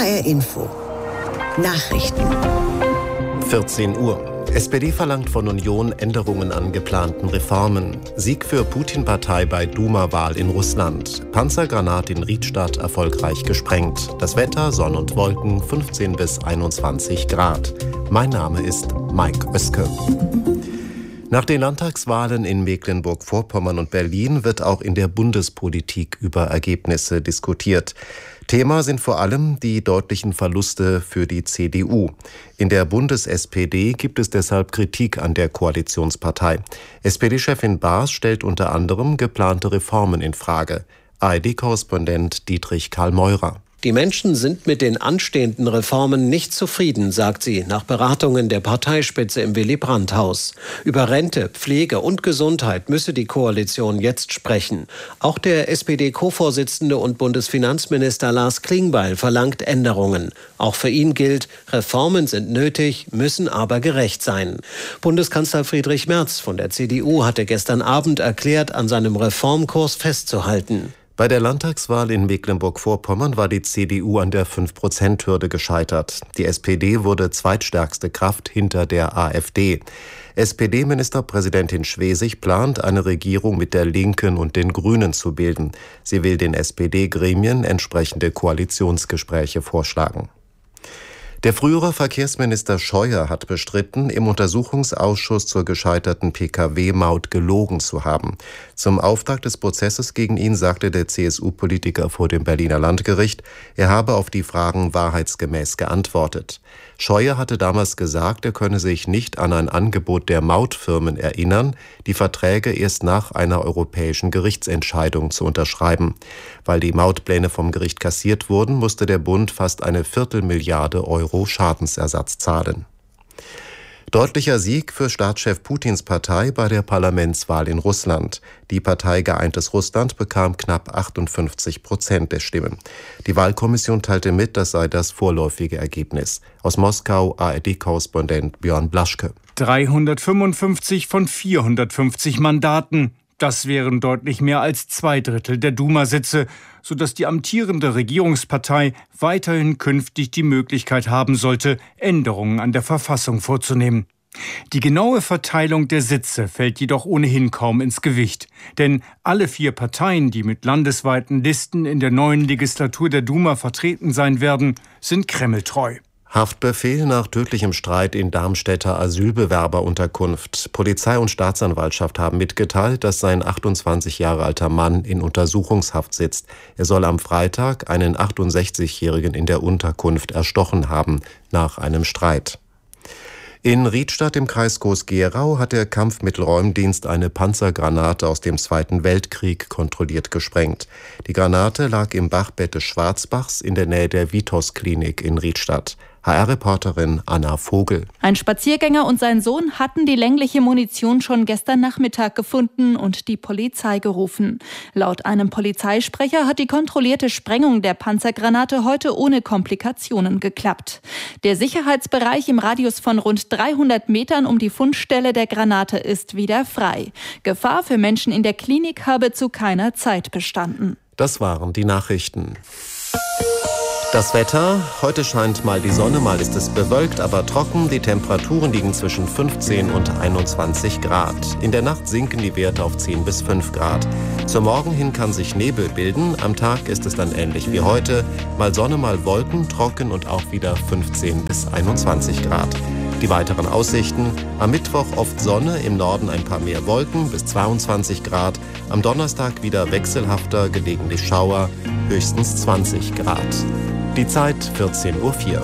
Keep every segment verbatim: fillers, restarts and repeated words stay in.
R Info. Nachrichten. vierzehn Uhr. S P D verlangt von Union Änderungen an geplanten Reformen. Sieg für Putin-Partei bei Duma-Wahl in Russland. Panzergranat in Riedstadt erfolgreich gesprengt. Das Wetter, Sonne und Wolken, fünfzehn bis einundzwanzig Grad. Mein Name ist Mike Oeske. Nach den Landtagswahlen in Mecklenburg-Vorpommern und Berlin wird auch in der Bundespolitik über Ergebnisse diskutiert. Thema sind vor allem die deutlichen Verluste für die C D U. In der Bundes-S P D gibt es deshalb Kritik an der Koalitionspartei. S P D-Chefin Baas stellt unter anderem geplante Reformen in Frage. A R D-Korrespondent Dietrich Karl Meurer. Die Menschen sind mit den anstehenden Reformen nicht zufrieden, sagt sie nach Beratungen der Parteispitze im Willy-Brandt-Haus. Über Rente, Pflege und Gesundheit müsse die Koalition jetzt sprechen. Auch der S P D-Co-Vorsitzende und Bundesfinanzminister Lars Klingbeil verlangt Änderungen. Auch für ihn gilt, Reformen sind nötig, müssen aber gerecht sein. Bundeskanzler Friedrich Merz von der C D U hatte gestern Abend erklärt, an seinem Reformkurs festzuhalten. Bei der Landtagswahl in Mecklenburg-Vorpommern war die C D U an der fünf Prozent Hürde gescheitert. Die S P D wurde zweitstärkste Kraft hinter der AfD. S P D-Ministerpräsidentin Schwesig plant, eine Regierung mit der Linken und den Grünen zu bilden. Sie will den S P D-Gremien entsprechende Koalitionsgespräche vorschlagen. Der frühere Verkehrsminister Scheuer hat bestritten, im Untersuchungsausschuss zur gescheiterten P K W-Maut gelogen zu haben. Zum Auftakt des Prozesses gegen ihn sagte der C S U-Politiker vor dem Berliner Landgericht, er habe auf die Fragen wahrheitsgemäß geantwortet. Scheuer hatte damals gesagt, er könne sich nicht an ein Angebot der Mautfirmen erinnern, die Verträge erst nach einer europäischen Gerichtsentscheidung zu unterschreiben. Weil die Mautpläne vom Gericht kassiert wurden, musste der Bund fast eine Viertelmilliarde Euro Schadensersatz zahlen. Deutlicher Sieg für Staatschef Putins Partei bei der Parlamentswahl in Russland. Die Partei Geeintes Russland bekam knapp achtundfünfzig Prozent der Stimmen. Die Wahlkommission teilte mit, das sei das vorläufige Ergebnis. Aus Moskau A R D-Korrespondent Björn Blaschke. dreihundertfünfundfünfzig von vierhundertfünfzig Mandaten. Das wären deutlich mehr als zwei Drittel der Duma-Sitze, sodass die amtierende Regierungspartei weiterhin künftig die Möglichkeit haben sollte, Änderungen an der Verfassung vorzunehmen. Die genaue Verteilung der Sitze fällt jedoch ohnehin kaum ins Gewicht. Denn alle vier Parteien, die mit landesweiten Listen in der neuen Legislatur der Duma vertreten sein werden, sind kremltreu. Haftbefehl nach tödlichem Streit in Darmstädter Asylbewerberunterkunft. Polizei und Staatsanwaltschaft haben mitgeteilt, dass sein achtundzwanzig Jahre alter Mann in Untersuchungshaft sitzt. Er soll am Freitag einen achtundsechzigjährigen in der Unterkunft erstochen haben, nach einem Streit. In Riedstadt im Kreis Groß-Gerau hat der Kampfmittelräumdienst eine Panzergranate aus dem Zweiten Weltkrieg kontrolliert gesprengt. Die Granate lag im Bachbett des Schwarzbachs in der Nähe der Vitos-Klinik in Riedstadt. H R-Reporterin Anna Vogel. Ein Spaziergänger und sein Sohn hatten die längliche Munition schon gestern Nachmittag gefunden und die Polizei gerufen. Laut einem Polizeisprecher hat die kontrollierte Sprengung der Panzergranate heute ohne Komplikationen geklappt. Der Sicherheitsbereich im Radius von rund dreihundert Metern um die Fundstelle der Granate ist wieder frei. Gefahr für Menschen in der Klinik habe zu keiner Zeit bestanden. Das waren die Nachrichten. Das Wetter, heute scheint mal die Sonne, mal ist es bewölkt, aber trocken. Die Temperaturen liegen zwischen fünfzehn und einundzwanzig Grad. In der Nacht sinken die Werte auf zehn bis fünf Grad. Zum Morgen hin kann sich Nebel bilden. Am Tag ist es dann ähnlich wie heute. Mal Sonne, mal Wolken, trocken und auch wieder fünfzehn bis einundzwanzig Grad. Die weiteren Aussichten: am Mittwoch oft Sonne, im Norden ein paar mehr Wolken bis zweiundzwanzig Grad. Am Donnerstag wieder wechselhafter, gelegentlich Schauer, höchstens zwanzig Grad. Die Zeit vierzehn Uhr vier.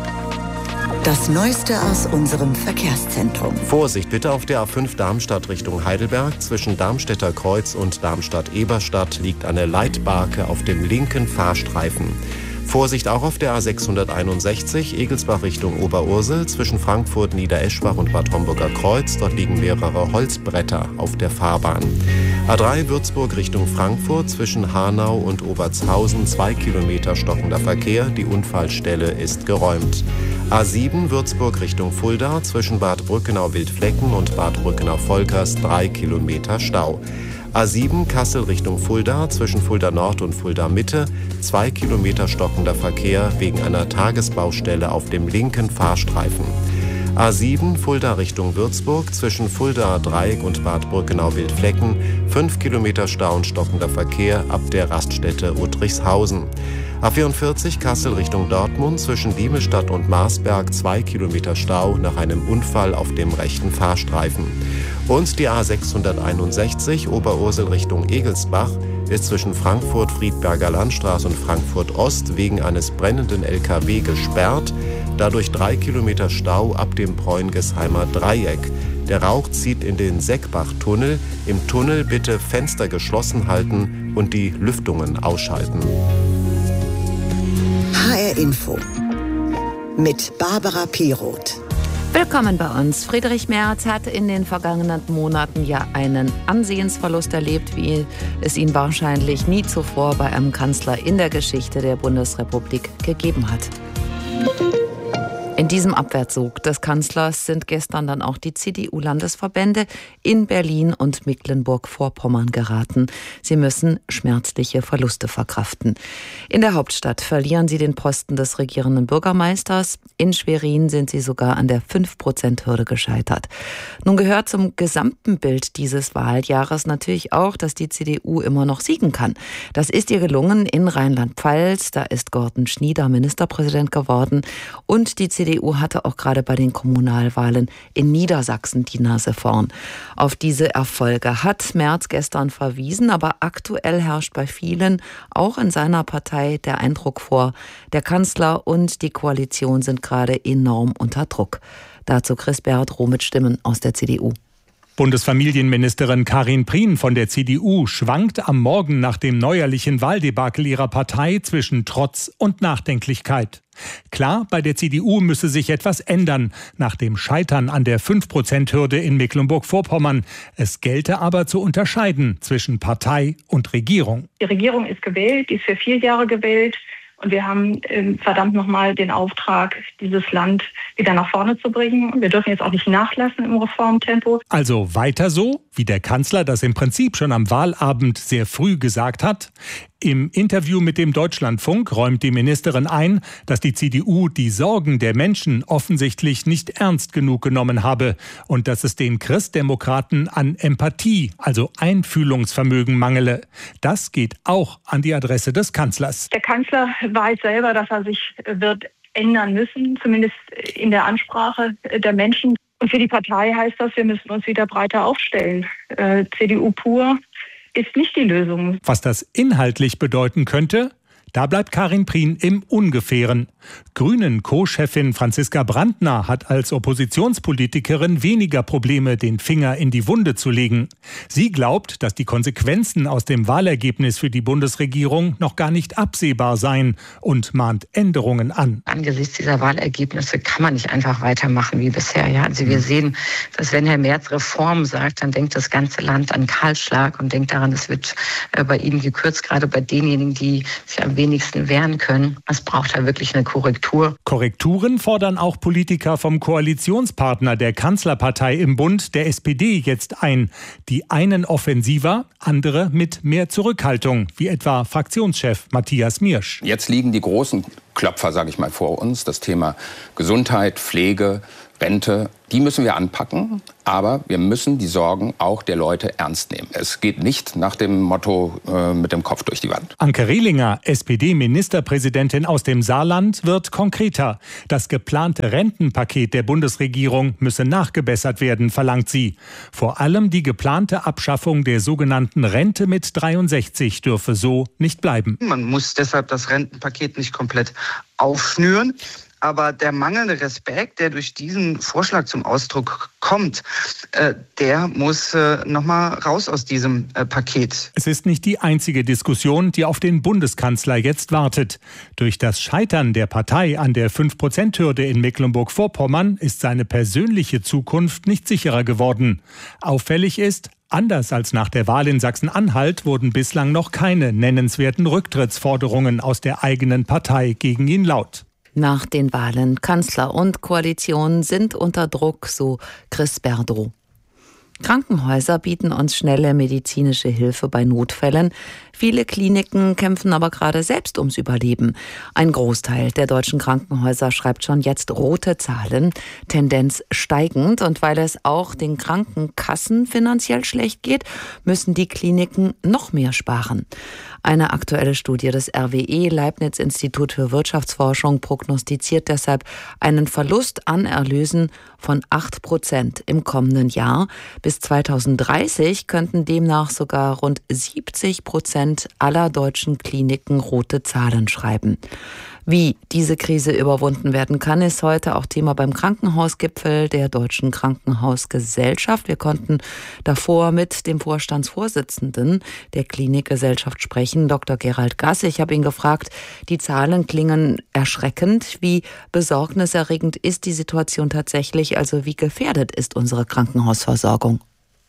Das Neueste aus unserem Verkehrszentrum. Vorsicht bitte auf der A fünf Darmstadt Richtung Heidelberg. Zwischen Darmstädter Kreuz und Darmstadt-Eberstadt liegt eine Leitbarke auf dem linken Fahrstreifen. Vorsicht auch auf der A sechshunderteinundsechzig, Egelsbach Richtung Oberursel, zwischen Frankfurt, Niedereschbach und Bad Homburger Kreuz. Dort liegen mehrere Holzbretter auf der Fahrbahn. A drei Würzburg Richtung Frankfurt, zwischen Hanau und Obertshausen, zwei Kilometer stockender Verkehr. Die Unfallstelle ist geräumt. A sieben Würzburg Richtung Fulda, zwischen Bad Brückenau-Wildflecken und Bad Brückenau-Volkers, drei Kilometer Stau. A sieben Kassel Richtung Fulda, zwischen Fulda Nord und Fulda Mitte, zwei Kilometer stockender Verkehr wegen einer Tagesbaustelle auf dem linken Fahrstreifen. A sieben Fulda Richtung Würzburg, zwischen Fulda Dreieck und Bad Brückenau-Wildflecken, fünf Kilometer Stau und stockender Verkehr ab der Raststätte Uttrichshausen. A vierundvierzig Kassel Richtung Dortmund, zwischen Diemelstadt und Marsberg, zwei Kilometer Stau nach einem Unfall auf dem rechten Fahrstreifen. Und die A sechshunderteinundsechzig Oberursel Richtung Egelsbach ist zwischen Frankfurt-Friedberger Landstraße und Frankfurt Ost wegen eines brennenden L K W gesperrt, dadurch drei Kilometer Stau ab dem Bräungesheimer Dreieck. Der Rauch zieht in den Seckbach-Tunnel. Im Tunnel bitte Fenster geschlossen halten und die Lüftungen ausschalten. H R Info mit Barbara Piroth. Willkommen bei uns. Friedrich Merz hat in den vergangenen Monaten ja einen Ansehensverlust erlebt, wie es ihn wahrscheinlich nie zuvor bei einem Kanzler in der Geschichte der Bundesrepublik gegeben hat. In diesem Abwärtssog des Kanzlers sind gestern dann auch die C D U-Landesverbände in Berlin und Mecklenburg-Vorpommern geraten. Sie müssen schmerzliche Verluste verkraften. In der Hauptstadt verlieren sie den Posten des regierenden Bürgermeisters. In Schwerin sind sie sogar an der fünf Prozent Hürde gescheitert. Nun gehört zum gesamten Bild dieses Wahljahres natürlich auch, dass die C D U immer noch siegen kann. Das ist ihr gelungen in Rheinland-Pfalz. Da ist Gordon Schnieder Ministerpräsident geworden. Und die C D U Die C D U hatte auch gerade bei den Kommunalwahlen in Niedersachsen die Nase vorn. Auf diese Erfolge hat Merz gestern verwiesen, aber aktuell herrscht bei vielen, auch in seiner Partei, der Eindruck vor, der Kanzler und die Koalition sind gerade enorm unter Druck. Dazu Chris Berdroh mit Stimmen aus der C D U. Bundesfamilienministerin Karin Prien von der C D U schwankt am Morgen nach dem neuerlichen Wahldebakel ihrer Partei zwischen Trotz und Nachdenklichkeit. Klar, bei der C D U müsse sich etwas ändern nach dem Scheitern an der fünf Prozent Hürde in Mecklenburg-Vorpommern. Es gelte aber zu unterscheiden zwischen Partei und Regierung. Die Regierung ist gewählt, die ist für vier Jahre gewählt. Und wir haben äh, verdammt nochmal den Auftrag, dieses Land wieder nach vorne zu bringen. Wir dürfen jetzt auch nicht nachlassen im Reformtempo. Also weiter so, wie der Kanzler das im Prinzip schon am Wahlabend sehr früh gesagt hat. Im Interview mit dem Deutschlandfunk räumt die Ministerin ein, dass die C D U die Sorgen der Menschen offensichtlich nicht ernst genug genommen habe und dass es den Christdemokraten an Empathie, also Einfühlungsvermögen, mangele. Das geht auch an die Adresse des Kanzlers. Der Kanzler weiß selber, dass er sich wird ändern müssen, zumindest in der Ansprache der Menschen. Und für die Partei heißt das, wir müssen uns wieder breiter aufstellen. Äh, C D U pur ist nicht die Lösung. Was das inhaltlich bedeuten könnte, da bleibt Karin Prien im Ungefähren. Grünen-Co-Chefin Franziska Brandner hat als Oppositionspolitikerin weniger Probleme, den Finger in die Wunde zu legen. Sie glaubt, dass die Konsequenzen aus dem Wahlergebnis für die Bundesregierung noch gar nicht absehbar seien und mahnt Änderungen an. Angesichts dieser Wahlergebnisse kann man nicht einfach weitermachen wie bisher. Ja? Also wir sehen, dass wenn Herr Merz Reform sagt, dann denkt das ganze Land an Kahlschlag und denkt daran, es wird bei ihnen gekürzt, gerade bei denjenigen, die sich am wenigsten wehren können. Es braucht da wirklich eine Korrektur. Korrekturen fordern auch Politiker vom Koalitionspartner der Kanzlerpartei im Bund, der S P D, jetzt ein. Die einen offensiver, andere mit mehr Zurückhaltung, wie etwa Fraktionschef Matthias Miersch. Jetzt liegen die großen Klopfer, sage ich mal, vor uns. Das Thema Gesundheit, Pflege, Rente, die müssen wir anpacken, aber wir müssen die Sorgen auch der Leute ernst nehmen. Es geht nicht nach dem Motto äh, mit dem Kopf durch die Wand. Anke Rehlinger, S P D-Ministerpräsidentin aus dem Saarland, wird konkreter. Das geplante Rentenpaket der Bundesregierung müsse nachgebessert werden, verlangt sie. Vor allem die geplante Abschaffung der sogenannten Rente mit dreiundsechzig dürfe so nicht bleiben. Man muss deshalb das Rentenpaket nicht komplett aufschnüren. Aber der mangelnde Respekt, der durch diesen Vorschlag zum Ausdruck kommt, äh, der muss äh, nochmal raus aus diesem äh, Paket. Es ist nicht die einzige Diskussion, die auf den Bundeskanzler jetzt wartet. Durch das Scheitern der Partei an der fünf Prozent Hürde in Mecklenburg-Vorpommern ist seine persönliche Zukunft nicht sicherer geworden. Auffällig ist, anders als nach der Wahl in Sachsen-Anhalt wurden bislang noch keine nennenswerten Rücktrittsforderungen aus der eigenen Partei gegen ihn laut. Nach den Wahlen Kanzler und Koalition sind unter Druck, so Chris Berdroh. Krankenhäuser bieten uns schnelle medizinische Hilfe bei Notfällen. Viele Kliniken kämpfen aber gerade selbst ums Überleben. Ein Großteil der deutschen Krankenhäuser schreibt schon jetzt rote Zahlen, Tendenz steigend. Und weil es auch den Krankenkassen finanziell schlecht geht, müssen die Kliniken noch mehr sparen. Eine aktuelle Studie des R W E, Leibniz-Institut für Wirtschaftsforschung, prognostiziert deshalb einen Verlust an Erlösen von acht Prozent im kommenden Jahr. Bis zweitausenddreißig könnten demnach sogar rund siebzig Prozent aller deutschen Kliniken rote Zahlen schreiben. Wie diese Krise überwunden werden kann, ist heute auch Thema beim Krankenhausgipfel der Deutschen Krankenhausgesellschaft. Wir konnten davor mit dem Vorstandsvorsitzenden der Klinikgesellschaft sprechen, Doktor Gerald Gasse. Ich habe ihn gefragt, die Zahlen klingen erschreckend. Wie besorgniserregend ist die Situation tatsächlich? Also wie gefährdet ist unsere Krankenhausversorgung?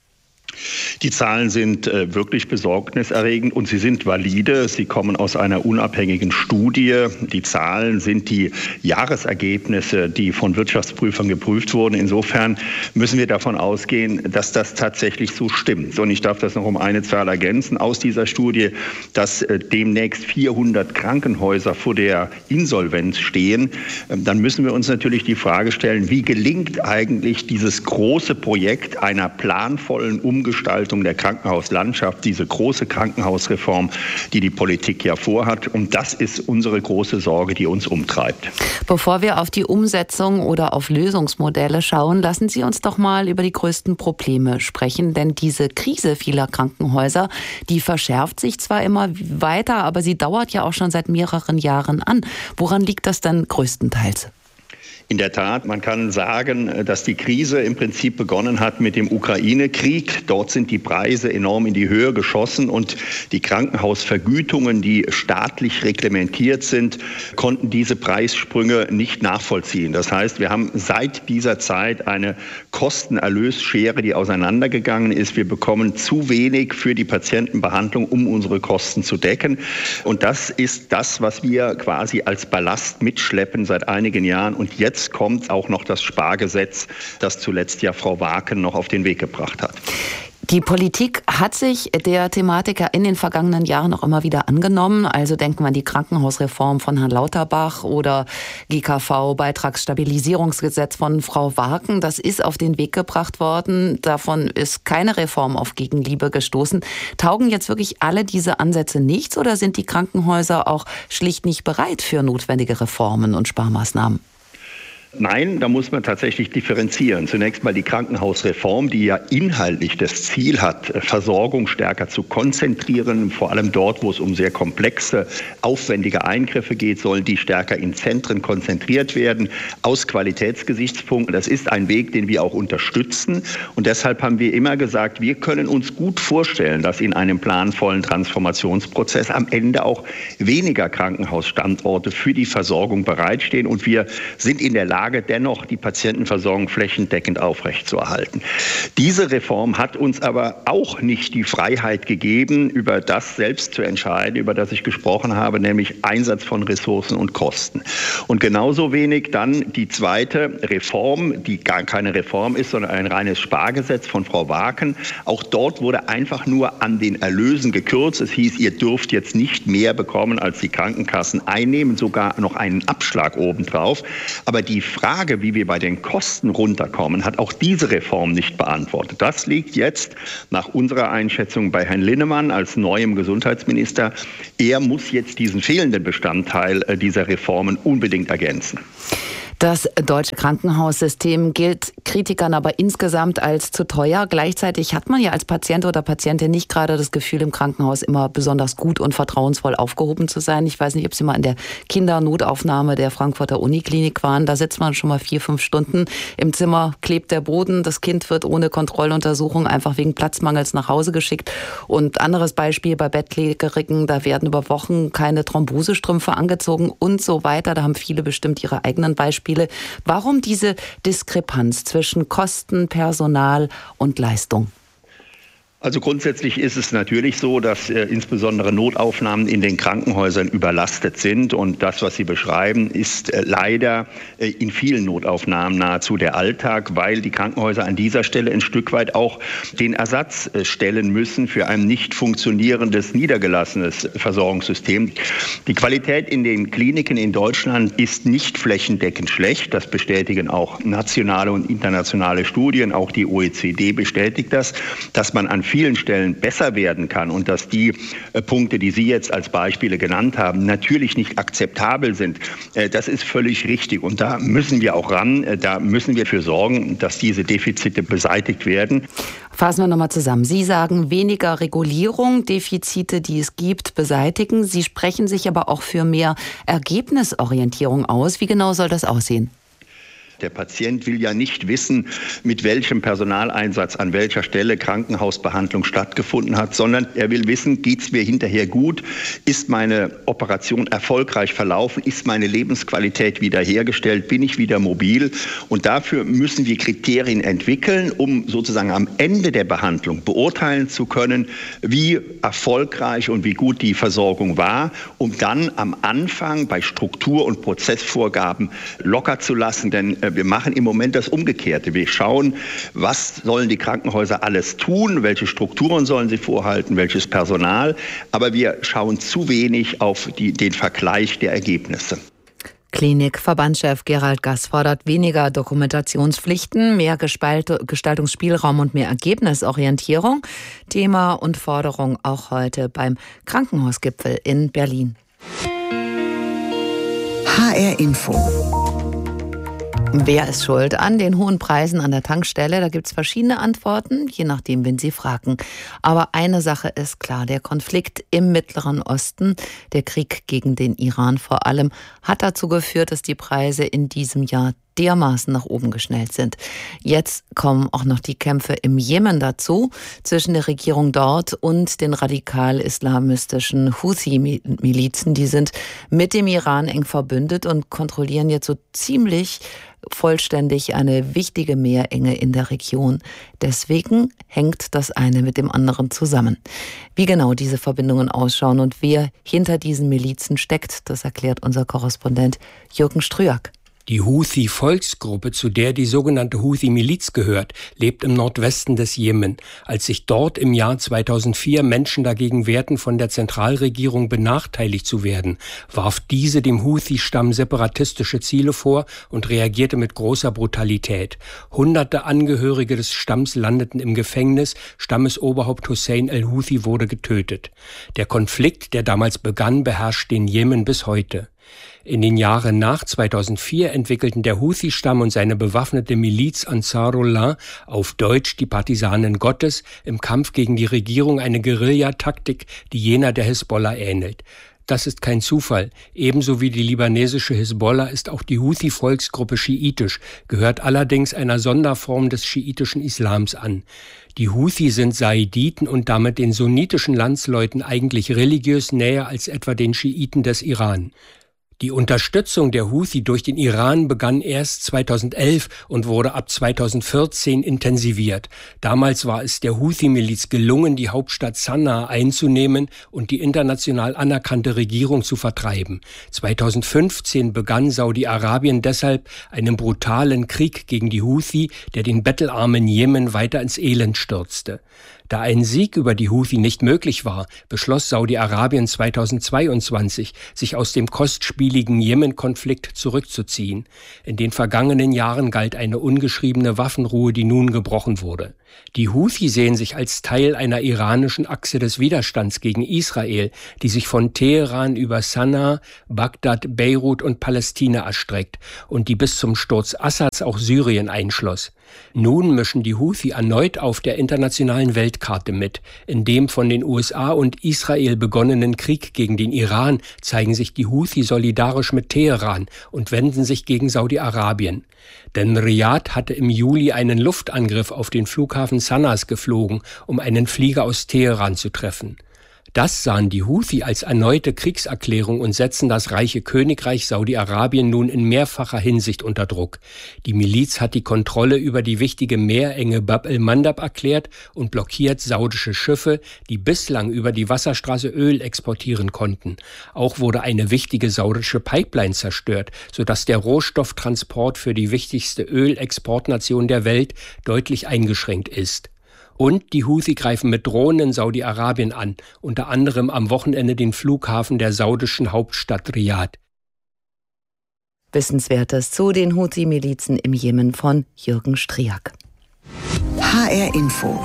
Die Zahlen sind äh, wirklich besorgniserregend und sie sind valide. Sie kommen aus einer unabhängigen Studie. Die Zahlen sind die Jahresergebnisse, die von Wirtschaftsprüfern geprüft wurden. Insofern müssen wir davon ausgehen, dass das tatsächlich so stimmt. Und ich darf das noch um eine Zahl ergänzen aus dieser Studie, dass äh, demnächst vierhundert Krankenhäuser vor der Insolvenz stehen. Ähm, dann müssen wir uns natürlich die Frage stellen, wie gelingt eigentlich dieses große Projekt einer planvollen Umgestaltung Umgestaltung der Krankenhauslandschaft, diese große Krankenhausreform, die die Politik ja vorhat. Und das ist unsere große Sorge, die uns umtreibt. Bevor wir auf die Umsetzung oder auf Lösungsmodelle schauen, lassen Sie uns doch mal über die größten Probleme sprechen. Denn diese Krise vieler Krankenhäuser, die verschärft sich zwar immer weiter, aber sie dauert ja auch schon seit mehreren Jahren an. Woran liegt das denn größtenteils? In der Tat, man kann sagen, dass die Krise im Prinzip begonnen hat mit dem Ukraine-Krieg. Dort sind die Preise enorm in die Höhe geschossen und die Krankenhausvergütungen, die staatlich reglementiert sind, konnten diese Preissprünge nicht nachvollziehen. Das heißt, wir haben seit dieser Zeit eine Kostenerlösschere, die auseinandergegangen ist. Wir bekommen zu wenig für die Patientenbehandlung, um unsere Kosten zu decken. Und das ist das, was wir quasi als Ballast mitschleppen seit einigen Jahren. Und jetzt kommt auch noch das Spargesetz, das zuletzt ja Frau Waaken noch auf den Weg gebracht hat. Die Politik hat sich der Thematik in den vergangenen Jahren auch immer wieder angenommen. Also denken wir an die Krankenhausreform von Herrn Lauterbach oder G K V-Beitragsstabilisierungsgesetz von Frau Waaken. Das ist auf den Weg gebracht worden. Davon ist keine Reform auf Gegenliebe gestoßen. Taugen jetzt wirklich alle diese Ansätze nichts oder sind die Krankenhäuser auch schlicht nicht bereit für notwendige Reformen und Sparmaßnahmen? Nein, da muss man tatsächlich differenzieren. Zunächst mal die Krankenhausreform, die ja inhaltlich das Ziel hat, Versorgung stärker zu konzentrieren. Vor allem dort, wo es um sehr komplexe, aufwendige Eingriffe geht, sollen die stärker in Zentren konzentriert werden, aus Qualitätsgesichtspunkten. Das ist ein Weg, den wir auch unterstützen. Und deshalb haben wir immer gesagt, wir können uns gut vorstellen, dass in einem planvollen Transformationsprozess am Ende auch weniger Krankenhausstandorte für die Versorgung bereitstehen. Und wir sind in der Lage, dennoch die Patientenversorgung flächendeckend aufrechtzuerhalten. Diese Reform hat uns aber auch nicht die Freiheit gegeben, über das selbst zu entscheiden, über das ich gesprochen habe, nämlich Einsatz von Ressourcen und Kosten. Und genauso wenig dann die zweite Reform, die gar keine Reform ist, sondern ein reines Spargesetz von Frau Waaken. Auch dort wurde einfach nur an den Erlösen gekürzt. Es hieß, ihr dürft jetzt nicht mehr bekommen, als die Krankenkassen einnehmen, sogar noch einen Abschlag obendrauf. Aber die Frage, wie wir bei den Kosten runterkommen, hat auch diese Reform nicht beantwortet. Das liegt jetzt nach unserer Einschätzung bei Herrn Linnemann als neuem Gesundheitsminister. Er muss jetzt diesen fehlenden Bestandteil dieser Reformen unbedingt ergänzen. Das deutsche Krankenhaussystem gilt Kritikern aber insgesamt als zu teuer. Gleichzeitig hat man ja als Patient oder Patientin nicht gerade das Gefühl, im Krankenhaus immer besonders gut und vertrauensvoll aufgehoben zu sein. Ich weiß nicht, ob Sie mal in der Kindernotaufnahme der Frankfurter Uniklinik waren. Da sitzt man schon mal vier, fünf Stunden. Im Zimmer klebt der Boden. Das Kind wird ohne Kontrolluntersuchung einfach wegen Platzmangels nach Hause geschickt. Und anderes Beispiel bei Bettlägerigen, da werden über Wochen keine Thrombosestrümpfe angezogen und so weiter. Da haben viele bestimmt ihre eigenen Beispiele. Warum diese Diskrepanz zwischen Kosten, Personal und Leistung? Also grundsätzlich ist es natürlich so, dass äh, insbesondere Notaufnahmen in den Krankenhäusern überlastet sind. Und das, was Sie beschreiben, ist äh, leider äh, in vielen Notaufnahmen nahezu der Alltag, weil die Krankenhäuser an dieser Stelle ein Stück weit auch den Ersatz äh, stellen müssen für ein nicht funktionierendes, niedergelassenes Versorgungssystem. Die Qualität in den Kliniken in Deutschland ist nicht flächendeckend schlecht. Das bestätigen auch nationale und internationale Studien. Auch die O E C D bestätigt das, dass man an vielen Stellen besser werden kann und dass die äh, Punkte, die Sie jetzt als Beispiele genannt haben, natürlich nicht akzeptabel sind. Äh, das ist völlig richtig und da müssen wir auch ran, äh, da müssen wir dafür sorgen, dass diese Defizite beseitigt werden. Fassen wir nochmal zusammen. Sie sagen, weniger Regulierung, Defizite, die es gibt, beseitigen. Sie sprechen sich aber auch für mehr Ergebnisorientierung aus. Wie genau soll das aussehen? Der Patient will ja nicht wissen, mit welchem Personaleinsatz an welcher Stelle Krankenhausbehandlung stattgefunden hat, sondern er will wissen, geht es mir hinterher gut? Ist meine Operation erfolgreich verlaufen? Ist meine Lebensqualität wiederhergestellt? Bin ich wieder mobil? Und dafür müssen wir Kriterien entwickeln, um sozusagen am Ende der Behandlung beurteilen zu können, wie erfolgreich und wie gut die Versorgung war, um dann am Anfang bei Struktur- und Prozessvorgaben locker zu lassen, denn wir machen im Moment das Umgekehrte. Wir schauen, was sollen die Krankenhäuser alles tun, welche Strukturen sollen sie vorhalten, welches Personal. Aber wir schauen zu wenig auf die, den Vergleich der Ergebnisse. Klinikverbandschef Gerald Gass fordert weniger Dokumentationspflichten, mehr Gestaltungsspielraum und mehr Ergebnisorientierung. Thema und Forderung auch heute beim Krankenhausgipfel in Berlin. H R Info. Wer ist schuld an den hohen Preisen an der Tankstelle? Da gibt es verschiedene Antworten, je nachdem, wen Sie fragen. Aber eine Sache ist klar, der Konflikt im Mittleren Osten, der Krieg gegen den Iran vor allem, hat dazu geführt, dass die Preise in diesem Jahr dermaßen nach oben geschnellt sind. Jetzt kommen auch noch die Kämpfe im Jemen dazu, zwischen der Regierung dort und den radikal-islamistischen Houthi-Milizen. Die sind mit dem Iran eng verbündet und kontrollieren jetzt so ziemlich vollständig eine wichtige Meerenge in der Region. Deswegen hängt das eine mit dem anderen zusammen. Wie genau diese Verbindungen ausschauen und wer hinter diesen Milizen steckt, das erklärt unser Korrespondent Jürgen Strüak. Die Houthi-Volksgruppe, zu der die sogenannte Houthi-Miliz gehört, lebt im Nordwesten des Jemen. Als sich dort im Jahr zweitausendvier Menschen dagegen wehrten, von der Zentralregierung benachteiligt zu werden, warf diese dem Houthi-Stamm separatistische Ziele vor und reagierte mit großer Brutalität. Hunderte Angehörige des Stamms landeten im Gefängnis, Stammesoberhaupt Hussein el-Houthi wurde getötet. Der Konflikt, der damals begann, beherrscht den Jemen bis heute. In den Jahren nach zweitausendvier entwickelten der Houthi-Stamm und seine bewaffnete Miliz Ansarullah, auf Deutsch die Partisanen Gottes, im Kampf gegen die Regierung eine Guerillataktik, die jener der Hisbollah ähnelt. Das ist kein Zufall. Ebenso wie die libanesische Hisbollah ist auch die Houthi-Volksgruppe schiitisch, gehört allerdings einer Sonderform des schiitischen Islams an. Die Houthi sind Saiditen und damit den sunnitischen Landsleuten eigentlich religiös näher als etwa den Schiiten des Iran. Die Unterstützung der Houthi durch den Iran begann erst zweitausendelf und wurde ab zweitausendvierzehn intensiviert. Damals war es der Houthi-Miliz gelungen, die Hauptstadt Sanaa einzunehmen und die international anerkannte Regierung zu vertreiben. zweitausendfünfzehn begann Saudi-Arabien deshalb einen brutalen Krieg gegen die Houthi, der den bettelarmen Jemen weiter ins Elend stürzte. Da ein Sieg über die Houthi nicht möglich war, beschloss Saudi-Arabien zweitausendzweiundzwanzig, sich aus dem kostspieligen Jemen-Konflikt zurückzuziehen. In den vergangenen Jahren galt eine ungeschriebene Waffenruhe, die nun gebrochen wurde. Die Houthi sehen sich als Teil einer iranischen Achse des Widerstands gegen Israel, die sich von Teheran über Sanaa, Bagdad, Beirut und Palästina erstreckt und die bis zum Sturz Assads auch Syrien einschloss. Nun mischen die Houthi erneut auf der internationalen Weltkarte mit. In dem von den U S A und Israel begonnenen Krieg gegen den Iran zeigen sich die Houthi solidarisch mit Teheran und wenden sich gegen Saudi-Arabien. Denn Riad hatte im Juli einen Luftangriff auf den Flughafen Sanaas geflogen, um einen Flieger aus Teheran zu treffen. Das sahen die Houthi als erneute Kriegserklärung und setzen das reiche Königreich Saudi-Arabien nun in mehrfacher Hinsicht unter Druck. Die Miliz hat die Kontrolle über die wichtige Meerenge Bab el-Mandab erklärt und blockiert saudische Schiffe, die bislang über die Wasserstraße Öl exportieren konnten. Auch wurde eine wichtige saudische Pipeline zerstört, sodass der Rohstofftransport für die wichtigste Ölexportnation der Welt deutlich eingeschränkt ist. Und die Houthi greifen mit Drohnen in Saudi-Arabien an, unter anderem am Wochenende den Flughafen der saudischen Hauptstadt Riyadh. Wissenswertes zu den Houthi-Milizen im Jemen von Jürgen Striak. H R Info.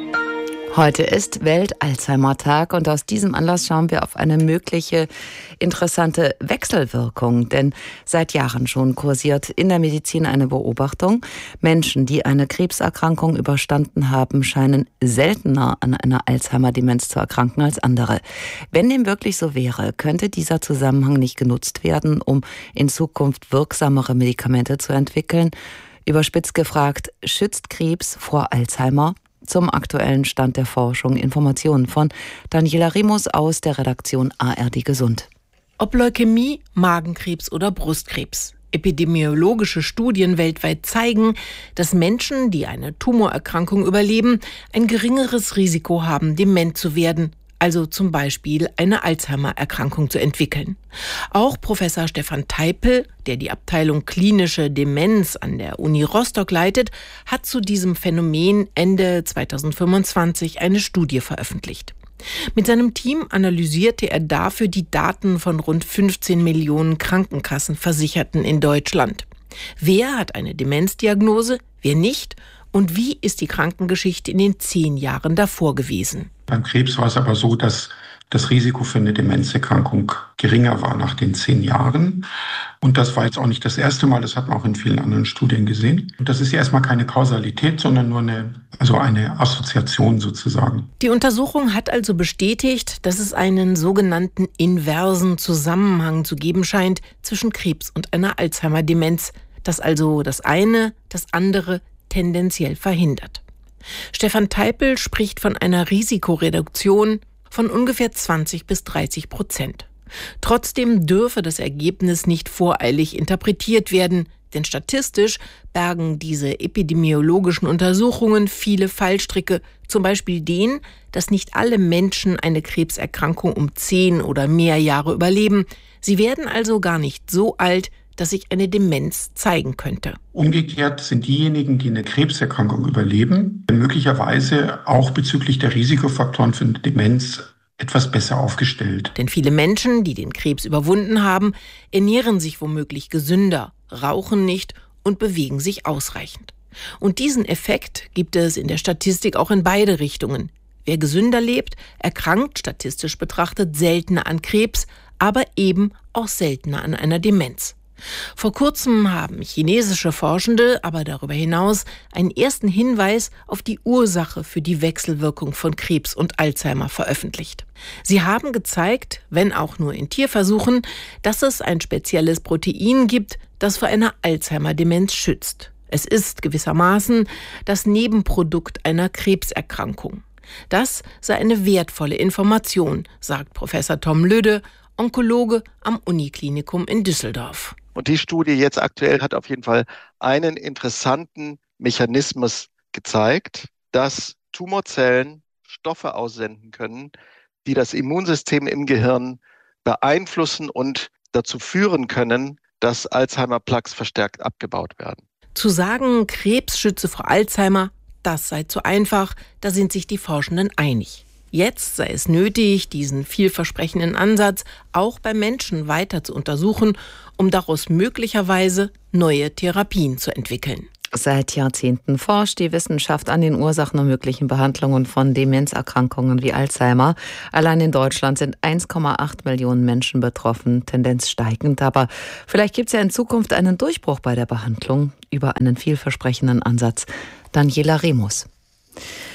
Heute ist Welt-Alzheimer-Tag und aus diesem Anlass schauen wir auf eine mögliche interessante Wechselwirkung. Denn seit Jahren schon kursiert in der Medizin eine Beobachtung. Menschen, die eine Krebserkrankung überstanden haben, scheinen seltener an einer Alzheimer-Demenz zu erkranken als andere. Wenn dem wirklich so wäre, könnte dieser Zusammenhang nicht genutzt werden, um in Zukunft wirksamere Medikamente zu entwickeln. Überspitzt gefragt, schützt Krebs vor Alzheimer? Zum aktuellen Stand der Forschung Informationen von Daniela Remus aus der Redaktion A R D Gesund. Ob Leukämie, Magenkrebs oder Brustkrebs. Epidemiologische Studien weltweit zeigen, dass Menschen, die eine Tumorerkrankung überleben, ein geringeres Risiko haben, dement zu werden, also zum Beispiel eine Alzheimer-Erkrankung zu entwickeln. Auch Professor Stefan Teipel, der die Abteilung Klinische Demenz an der Uni Rostock leitet, hat zu diesem Phänomen Ende zweitausendfünfundzwanzig eine Studie veröffentlicht. Mit seinem Team analysierte er dafür die Daten von rund fünfzehn Millionen Krankenkassenversicherten in Deutschland. Wer hat eine Demenzdiagnose, wer nicht? Und wie ist die Krankengeschichte in den zehn Jahren davor gewesen? Beim Krebs war es aber so, dass das Risiko für eine Demenzerkrankung geringer war nach den zehn Jahren. Und das war jetzt auch nicht das erste Mal, das hat man auch in vielen anderen Studien gesehen. Und das ist ja erstmal keine Kausalität, sondern nur eine, also eine Assoziation sozusagen. Die Untersuchung hat also bestätigt, dass es einen sogenannten inversen Zusammenhang zu geben scheint zwischen Krebs und einer Alzheimer-Demenz, dass also das eine das andere tendenziell verhindert. Stefan Teipel spricht von einer Risikoreduktion von ungefähr zwanzig bis dreißig Prozent. Trotzdem dürfe das Ergebnis nicht voreilig interpretiert werden, denn statistisch bergen diese epidemiologischen Untersuchungen viele Fallstricke, zum Beispiel den, dass nicht alle Menschen eine Krebserkrankung um zehn oder mehr Jahre überleben. Sie werden also gar nicht so alt, dass sich eine Demenz zeigen könnte. Umgekehrt sind diejenigen, die eine Krebserkrankung überleben, möglicherweise auch bezüglich der Risikofaktoren für eine Demenz etwas besser aufgestellt. Denn viele Menschen, die den Krebs überwunden haben, ernähren sich womöglich gesünder, rauchen nicht und bewegen sich ausreichend. Und diesen Effekt gibt es in der Statistik auch in beide Richtungen. Wer gesünder lebt, erkrankt statistisch betrachtet seltener an Krebs, aber eben auch seltener an einer Demenz. Vor kurzem haben chinesische Forschende aber darüber hinaus einen ersten Hinweis auf die Ursache für die Wechselwirkung von Krebs und Alzheimer veröffentlicht. Sie haben gezeigt, wenn auch nur in Tierversuchen, dass es ein spezielles Protein gibt, das vor einer Alzheimer-Demenz schützt. Es ist gewissermaßen das Nebenprodukt einer Krebserkrankung. Das sei eine wertvolle Information, sagt Professor Tom Lüdde, Onkologe am Uniklinikum in Düsseldorf. Und die Studie jetzt aktuell hat auf jeden Fall einen interessanten Mechanismus gezeigt, dass Tumorzellen Stoffe aussenden können, die das Immunsystem im Gehirn beeinflussen und dazu führen können, dass Alzheimer-Plaques verstärkt abgebaut werden. Zu sagen, Krebs schütze vor Alzheimer, das sei zu einfach, da sind sich die Forschenden einig. Jetzt sei es nötig, diesen vielversprechenden Ansatz auch bei Menschen weiter zu untersuchen, um daraus möglicherweise neue Therapien zu entwickeln. Seit Jahrzehnten forscht die Wissenschaft an den Ursachen und möglichen Behandlungen von Demenzerkrankungen wie Alzheimer. Allein in Deutschland sind eins Komma acht Millionen Menschen betroffen, Tendenz steigend. Aber vielleicht gibt es ja in Zukunft einen Durchbruch bei der Behandlung über einen vielversprechenden Ansatz. Daniela Remus.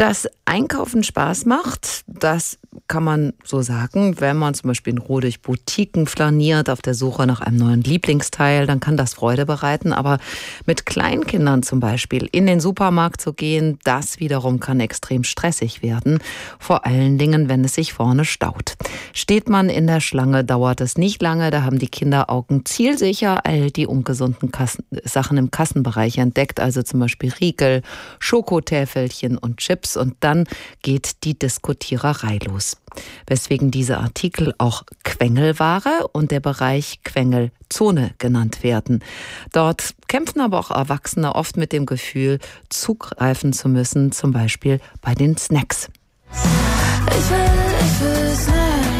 Dass Einkaufen Spaß macht, das kann man so sagen. Wenn man zum Beispiel in Ruhe durch Boutiquen flaniert, auf der Suche nach einem neuen Lieblingsteil, dann kann das Freude bereiten. Aber mit Kleinkindern zum Beispiel in den Supermarkt zu gehen, das wiederum kann extrem stressig werden. Vor allen Dingen, wenn es sich vorne staut. Steht man in der Schlange, dauert es nicht lange. Da haben die Kinderaugen zielsicher all die ungesunden Kassen, Sachen im Kassenbereich entdeckt. Also zum Beispiel Riegel, Schokotäfelchen und Chips. Und dann geht die Diskutiererei los. Weswegen diese Artikel auch Quengelware und der Bereich Quengelzone genannt werden. Dort kämpfen aber auch Erwachsene oft mit dem Gefühl, zugreifen zu müssen, zum Beispiel bei den Snacks. Ich will, ich will Snacks.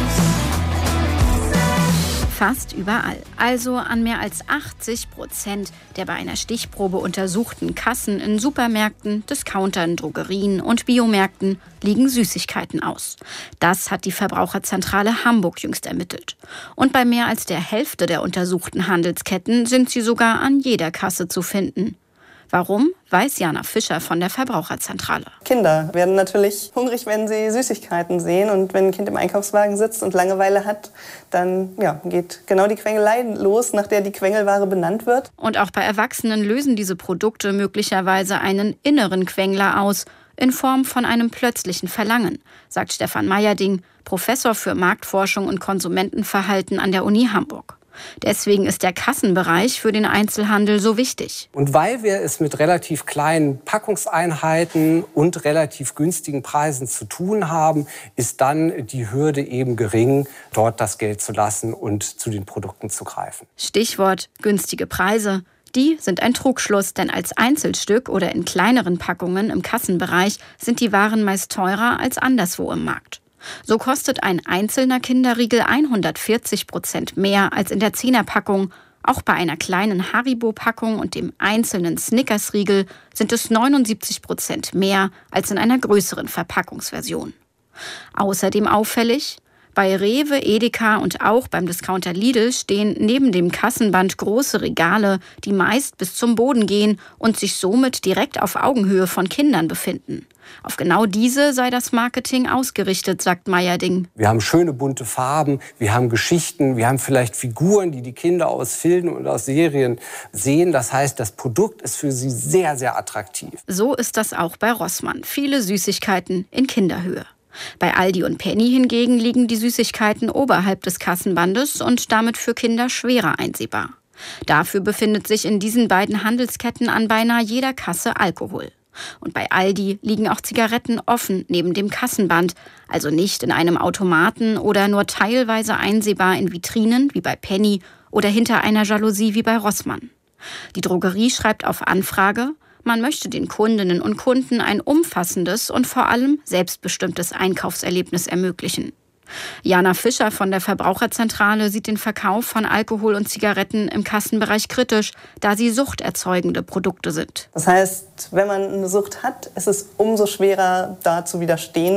Fast überall, also an mehr als achtzig Prozent der bei einer Stichprobe untersuchten Kassen in Supermärkten, Discountern, Drogerien und Biomärkten liegen Süßigkeiten aus. Das hat die Verbraucherzentrale Hamburg jüngst ermittelt. Und bei mehr als der Hälfte der untersuchten Handelsketten sind sie sogar an jeder Kasse zu finden. Warum, weiß Jana Fischer von der Verbraucherzentrale. Kinder werden natürlich hungrig, wenn sie Süßigkeiten sehen. Und wenn ein Kind im Einkaufswagen sitzt und Langeweile hat, dann ja, geht genau die Quengelei los, nach der die Quengelware benannt wird. Und auch bei Erwachsenen lösen diese Produkte möglicherweise einen inneren Quengler aus, in Form von einem plötzlichen Verlangen, sagt Stefan Meyerding, Professor für Marktforschung und Konsumentenverhalten an der Uni Hamburg. Deswegen ist der Kassenbereich für den Einzelhandel so wichtig. Und weil wir es mit relativ kleinen Packungseinheiten und relativ günstigen Preisen zu tun haben, ist dann die Hürde eben gering, dort das Geld zu lassen und zu den Produkten zu greifen. Stichwort günstige Preise. Die sind ein Trugschluss, denn als Einzelstück oder in kleineren Packungen im Kassenbereich sind die Waren meist teurer als anderswo im Markt. So kostet ein einzelner Kinderriegel hundertvierzig Prozent mehr als in der Zehnerpackung. Auch bei einer kleinen Haribo-Packung und dem einzelnen Snickers-Riegel sind es neunundsiebzig Prozent mehr als in einer größeren Verpackungsversion. Außerdem auffällig: Bei Rewe, Edeka und auch beim Discounter Lidl stehen neben dem Kassenband große Regale, die meist bis zum Boden gehen und sich somit direkt auf Augenhöhe von Kindern befinden. Auf genau diese sei das Marketing ausgerichtet, sagt Meyerding. Wir haben schöne bunte Farben, wir haben Geschichten, wir haben vielleicht Figuren, die die Kinder aus Filmen und aus Serien sehen. Das heißt, das Produkt ist für sie sehr, sehr attraktiv. So ist das auch bei Rossmann. Viele Süßigkeiten in Kinderhöhe. Bei Aldi und Penny hingegen liegen die Süßigkeiten oberhalb des Kassenbandes und damit für Kinder schwerer einsehbar. Dafür befindet sich in diesen beiden Handelsketten an beinahe jeder Kasse Alkohol. Und bei Aldi liegen auch Zigaretten offen neben dem Kassenband, also nicht in einem Automaten oder nur teilweise einsehbar in Vitrinen wie bei Penny oder hinter einer Jalousie wie bei Rossmann. Die Drogerie schreibt auf Anfrage, man möchte den Kundinnen und Kunden ein umfassendes und vor allem selbstbestimmtes Einkaufserlebnis ermöglichen. Jana Fischer von der Verbraucherzentrale sieht den Verkauf von Alkohol und Zigaretten im Kassenbereich kritisch, da sie suchterzeugende Produkte sind. Das heißt, wenn man eine Sucht hat, ist es umso schwerer, da zu widerstehen.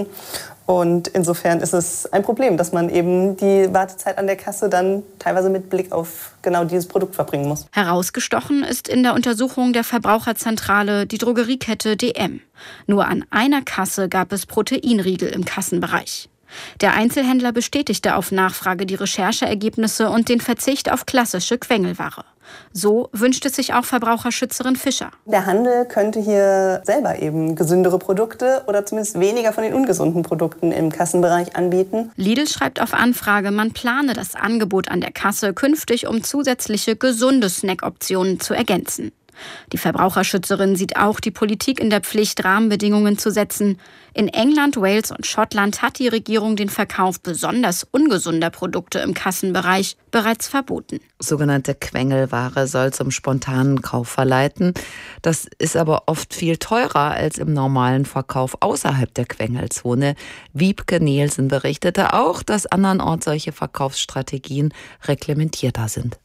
Und insofern ist es ein Problem, dass man eben die Wartezeit an der Kasse dann teilweise mit Blick auf genau dieses Produkt verbringen muss. Herausgestochen ist in der Untersuchung der Verbraucherzentrale die Drogeriekette D M. Nur an einer Kasse gab es Proteinriegel im Kassenbereich. Der Einzelhändler bestätigte auf Nachfrage die Rechercheergebnisse und den Verzicht auf klassische Quengelware. So wünscht es sich auch Verbraucherschützerin Fischer. Der Handel könnte hier selber eben gesündere Produkte oder zumindest weniger von den ungesunden Produkten im Kassenbereich anbieten. Lidl schreibt auf Anfrage, man plane das Angebot an der Kasse künftig, um zusätzliche gesunde Snackoptionen zu ergänzen. Die Verbraucherschützerin sieht auch die Politik in der Pflicht, Rahmenbedingungen zu setzen. In England, Wales und Schottland hat die Regierung den Verkauf besonders ungesunder Produkte im Kassenbereich bereits verboten. Sogenannte Quengelware soll zum spontanen Kauf verleiten. Das ist aber oft viel teurer als im normalen Verkauf außerhalb der Quengelzone. Wiebke Nielsen berichtete auch, dass andernorts solche Verkaufsstrategien reglementierter sind.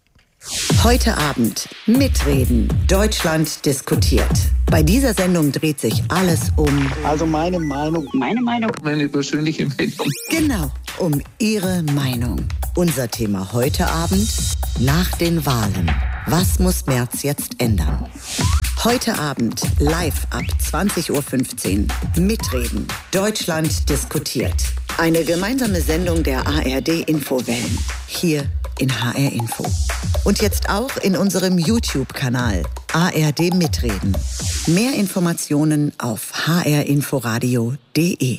Heute Abend mitreden. Deutschland diskutiert. Bei dieser Sendung dreht sich alles um... Also meine Meinung. Meine Meinung. Meine persönliche Meinung. Genau, um Ihre Meinung. Unser Thema heute Abend: nach den Wahlen. Was muss Merz jetzt ändern? Heute Abend live ab zwanzig Uhr fünfzehn. Mitreden. Deutschland diskutiert. Eine gemeinsame Sendung der A R D-Infowellen. Hier in H R Info. Und jetzt auch in unserem YouTube-Kanal A R D Mitreden. Mehr Informationen auf h r inforadio punkt d e.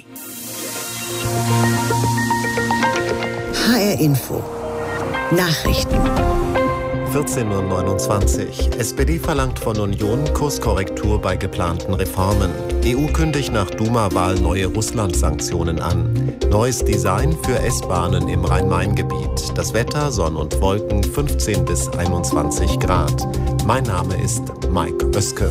H R Info. Nachrichten. vierzehn Uhr neunundzwanzig. S P D verlangt von Union Kurskorrektur bei geplanten Reformen. E U kündigt nach Duma-Wahl neue Russland-Sanktionen an. Neues Design für S-Bahnen im Rhein-Main-Gebiet. Das Wetter, Sonn und Wolken, fünfzehn bis einundzwanzig Grad. Mein Name ist Mike Oeske.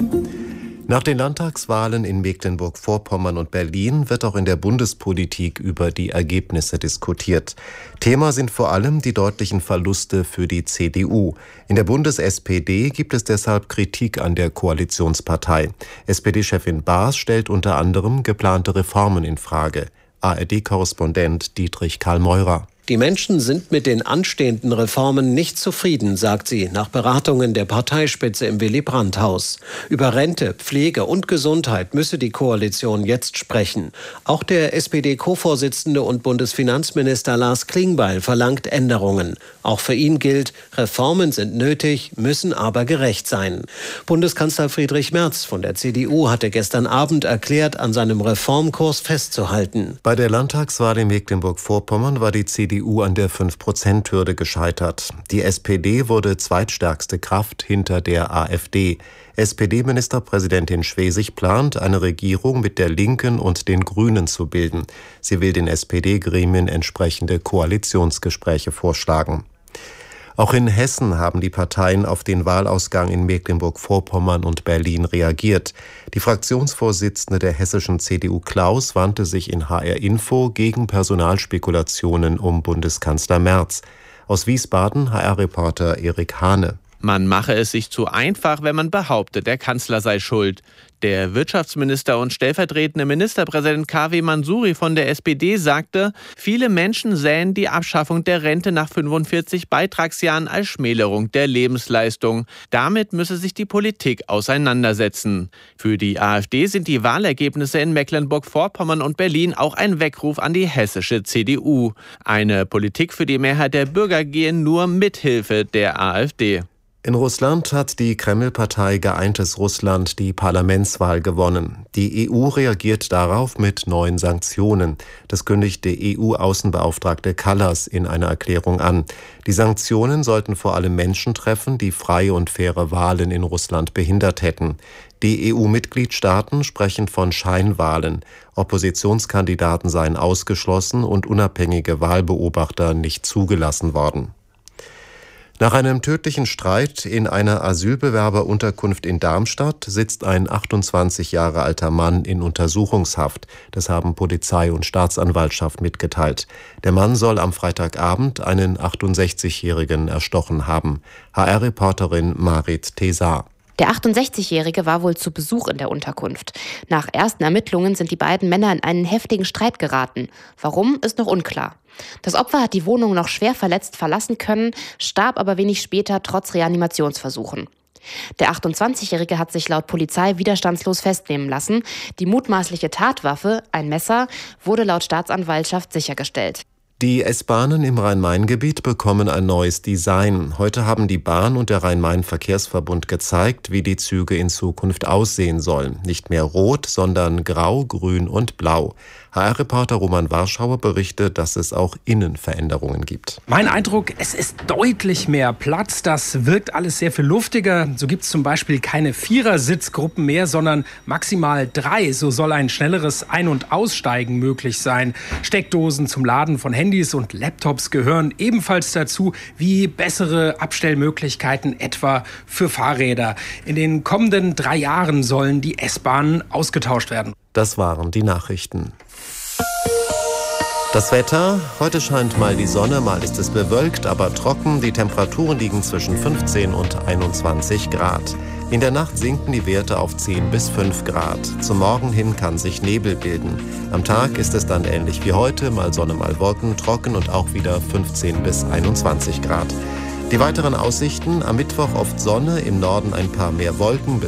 Nach den Landtagswahlen in Mecklenburg-Vorpommern und Berlin wird auch in der Bundespolitik über die Ergebnisse diskutiert. Thema sind vor allem die deutlichen Verluste für die C D U. In der Bundes-S P D gibt es deshalb Kritik an der Koalitionspartei. S P D-Chefin Baas stellt unter anderem geplante Reformen in Frage. A R D-Korrespondent Dietrich Karl-Meurer. Die Menschen sind mit den anstehenden Reformen nicht zufrieden, sagt sie nach Beratungen der Parteispitze im Willy-Brandt-Haus. Über Rente, Pflege und Gesundheit müsse die Koalition jetzt sprechen. Auch der S P D-Co-Vorsitzende und Bundesfinanzminister Lars Klingbeil verlangt Änderungen. Auch für ihn gilt, Reformen sind nötig, müssen aber gerecht sein. Bundeskanzler Friedrich Merz von der C D U hatte gestern Abend erklärt, an seinem Reformkurs festzuhalten. Bei der Landtagswahl in Mecklenburg-Vorpommern war die C D U an der fünf Prozent Hürde gescheitert. Die S P D wurde zweitstärkste Kraft hinter der A f D. S P D-Ministerpräsidentin Schwesig plant, eine Regierung mit der Linken und den Grünen zu bilden. Sie will den S P D-Gremien entsprechende Koalitionsgespräche vorschlagen. Auch in Hessen haben die Parteien auf den Wahlausgang in Mecklenburg-Vorpommern und Berlin reagiert. Die Fraktionsvorsitzende der hessischen C D U Klaus wandte sich in H R Info gegen Personalspekulationen um Bundeskanzler Merz. Aus Wiesbaden H R-Reporter Erik Hane. Man mache es sich zu einfach, wenn man behauptet, der Kanzler sei schuld. Der Wirtschaftsminister und stellvertretende Ministerpräsident K W Mansouri von der S P D sagte, viele Menschen sähen die Abschaffung der Rente nach fünfundvierzig Beitragsjahren als Schmälerung der Lebensleistung. Damit müsse sich die Politik auseinandersetzen. Für die A f D sind die Wahlergebnisse in Mecklenburg-Vorpommern und Berlin auch ein Weckruf an die hessische C D U. Eine Politik für die Mehrheit der Bürger gehe nur mit Hilfe der A f D. In Russland hat die Kreml-Partei Geeintes Russland die Parlamentswahl gewonnen. Die E U reagiert darauf mit neuen Sanktionen. Das kündigte E U-Außenbeauftragte Kallas in einer Erklärung an. Die Sanktionen sollten vor allem Menschen treffen, die freie und faire Wahlen in Russland behindert hätten. Die E U-Mitgliedstaaten sprechen von Scheinwahlen. Oppositionskandidaten seien ausgeschlossen und unabhängige Wahlbeobachter nicht zugelassen worden. Nach einem tödlichen Streit in einer Asylbewerberunterkunft in Darmstadt sitzt ein achtundzwanzig Jahre alter Mann in Untersuchungshaft. Das haben Polizei und Staatsanwaltschaft mitgeteilt. Der Mann soll am Freitagabend einen achtundsechzigjährigen erstochen haben. H R-Reporterin Marit Tesar. Der achtundsechzigjährige war wohl zu Besuch in der Unterkunft. Nach ersten Ermittlungen sind die beiden Männer in einen heftigen Streit geraten. Warum, ist noch unklar. Das Opfer hat die Wohnung noch schwer verletzt verlassen können, starb aber wenig später trotz Reanimationsversuchen. Der achtundzwanzigjährige hat sich laut Polizei widerstandslos festnehmen lassen. Die mutmaßliche Tatwaffe, ein Messer, wurde laut Staatsanwaltschaft sichergestellt. Die S-Bahnen im Rhein-Main-Gebiet bekommen ein neues Design. Heute haben die Bahn und der Rhein-Main-Verkehrsverbund gezeigt, wie die Züge in Zukunft aussehen sollen. Nicht mehr rot, sondern grau, grün und blau. H R-Reporter Roman Warschauer berichtet, dass es auch Innenveränderungen gibt. Mein Eindruck, es ist deutlich mehr Platz. Das wirkt alles sehr viel luftiger. So gibt es zum Beispiel keine Vierersitzgruppen mehr, sondern maximal drei. So soll ein schnelleres Ein- und Aussteigen möglich sein. Steckdosen zum Laden von Handys und Laptops gehören ebenfalls dazu, wie bessere Abstellmöglichkeiten etwa für Fahrräder. In den kommenden drei Jahren sollen die S-Bahnen ausgetauscht werden. Das waren die Nachrichten. Das Wetter, heute scheint mal die Sonne, mal ist es bewölkt, aber trocken. Die Temperaturen liegen zwischen fünfzehn und einundzwanzig Grad. In der Nacht sinken die Werte auf zehn bis fünf Grad. Zum Morgen hin kann sich Nebel bilden. Am Tag ist es dann ähnlich wie heute, mal Sonne, mal Wolken, trocken und auch wieder fünfzehn bis einundzwanzig Grad. Die weiteren Aussichten, am Mittwoch oft Sonne, im Norden ein paar mehr Wolken.